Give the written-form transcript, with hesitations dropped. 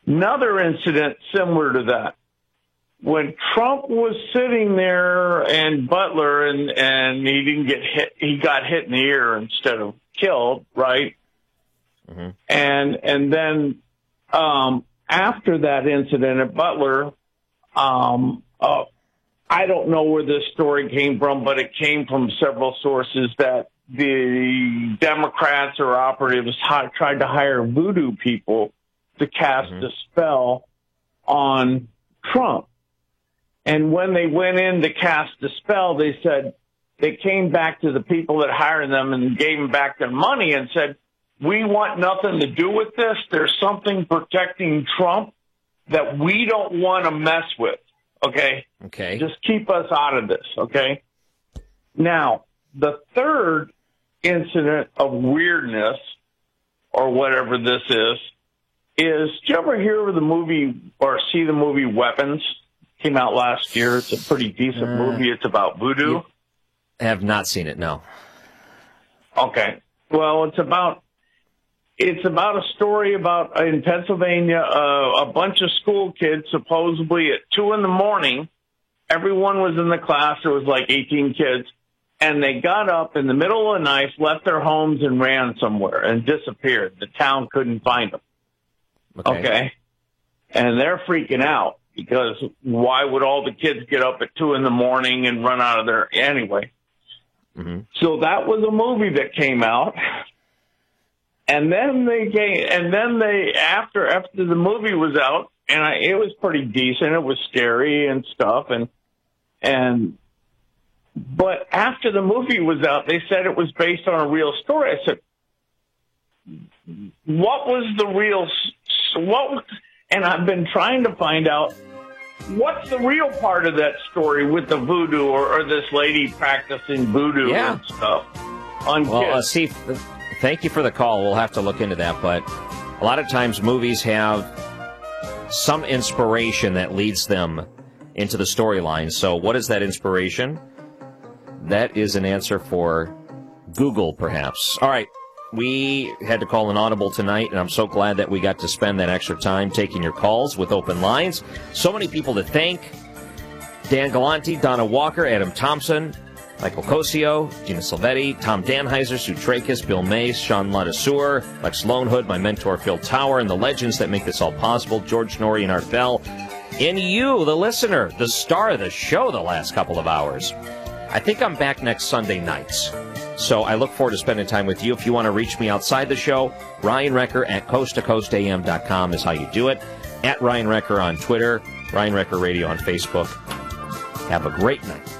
Another incident similar to that. When Trump was sitting there and Butler and he didn't get hit, he got hit in the ear instead of killed, right? Mm-hmm. And then after that incident at Butler, I don't know where this story came from, but it came from several sources that the Democrats or operatives tried to hire voodoo people to cast a spell on Trump. And when they went in to cast the spell, they said they came back to the people that hired them and gave them back their money and said, we want nothing to do with this. There's something protecting Trump that we don't want to mess with. Okay? Okay. Just keep us out of this. Okay? Now, the third incident of weirdness or whatever this is, did you ever hear of the movie or see the movie Weapons? Came out last year. It's a pretty decent movie. It's about voodoo. I have not seen it, no. Okay. Well, it's about a story about in Pennsylvania, a bunch of school kids supposedly at 2 a.m. Everyone was in the class. There was like 18 kids. And they got up in the middle of the night, left their homes and ran somewhere and disappeared. The town couldn't find them. Okay. And they're freaking out because why would all the kids get up at 2 a.m. and run out of there anyway? Mm-hmm. So that was a movie that came out. And then after the movie was out, and it was pretty decent. It was scary and stuff. But after the movie was out, they said it was based on a real story. I said, what was the real, and I've been trying to find out what's the real part of that story with the voodoo or this lady practicing voodoo and stuff on kids. Steve, thank you for the call. We'll have to look into that. But a lot of times movies have some inspiration that leads them into the storyline. So what is that inspiration? That is an answer for Google, perhaps. All right. We had to call an audible tonight, and I'm so glad that we got to spend that extra time taking your calls with open lines. So many people to thank. Dan Galante, Donna Walker, Adam Thompson, Michael Cosio, Gina Silvetti, Tom Danheiser, Sue Trachis, Bill Mace, Sean Ladasur, Lex Lonehood, my mentor Phil Tower, and the legends that make this all possible, George Norrie and Art Bell. And you, the listener, the star of the show the last couple of hours. I think I'm back next Sunday nights. So I look forward to spending time with you. If you want to reach me outside the show, Ryan Recker at coasttocoastam.com is how you do it. At Ryan Recker on Twitter, Ryan Recker Radio on Facebook. Have a great night.